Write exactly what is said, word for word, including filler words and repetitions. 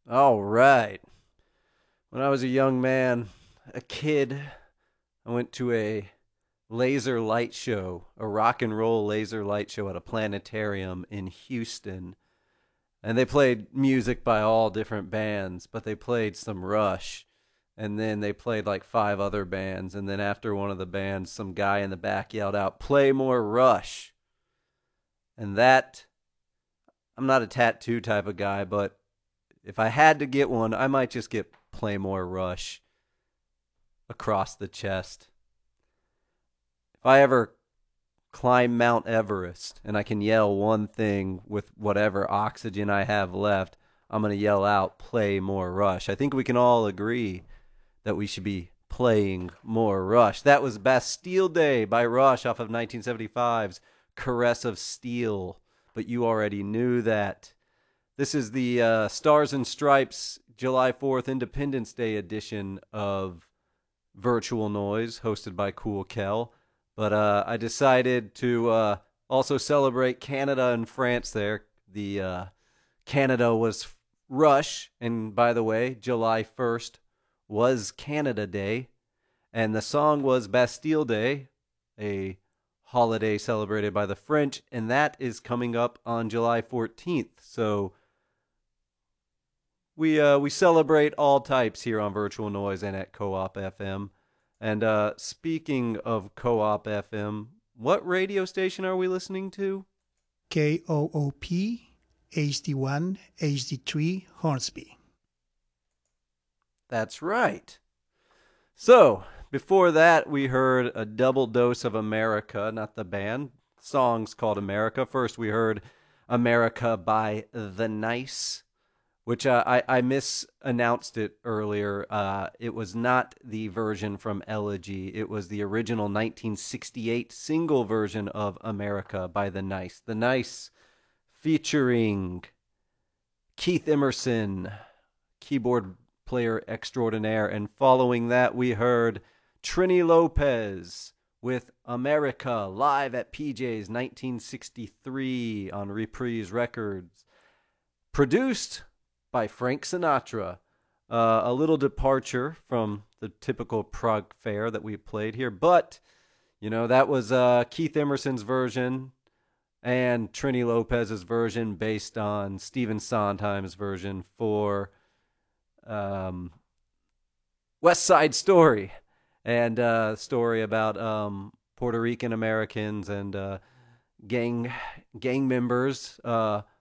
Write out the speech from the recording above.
All right. When I was a young man, a kid, I went to a laser light show, a rock and roll laser light show at a planetarium in Houston. And they played music by all different bands, but they played some Rush. And then they played like five other bands. And then after one of the bands, some guy in the back yelled out, "Play more Rush." And that, I'm not a tattoo type of guy, but if I had to get one, I might just get "Play more Rush" across the chest. If I ever climb Mount Everest and I can yell one thing with whatever oxygen I have left, I'm going to yell out, "Play more Rush." I think we can all agree that we should be playing more Rush. That was Bastille Day by Rush off of nineteen seventy-five's Caress of Steel, but you already knew that. This is the uh, Stars and Stripes July fourth Independence Day edition of Virtual Noise, hosted by Cool Kel. But uh, I decided to uh, also celebrate Canada and France there. The uh, Canada was Rush, and by the way, July first was Canada Day, and the song was Bastille Day, a holiday celebrated by the French, and that is coming up on July fourteenth. So we uh, we celebrate all types here on Virtual Noise and at Co-op F M. And uh, speaking of Co-op F M, what radio station are we listening to? K O O P, H D one, H D three, Hornsby. That's right. So, before that, we heard a double dose of America, not the band. Songs called America. First, we heard America by The Nice, which uh, I, I misannounced it earlier. Uh, it was not the version from Elegy. It was the original nineteen sixty-eight single version of America by The Nice. The Nice featuring Keith Emerson, keyboard player extraordinaire. And following that, we heard Trini Lopez with America live at P J's nineteen sixty-three on Reprise Records. Produced by Frank Sinatra. Uh, a little departure from the typical prog fare that we played here, but, you know, that was uh, Keith Emerson's version and Trini Lopez's version based on Stephen Sondheim's version for um, West Side Story, and a uh, story about um, Puerto Rican Americans and uh, gang gang members uh,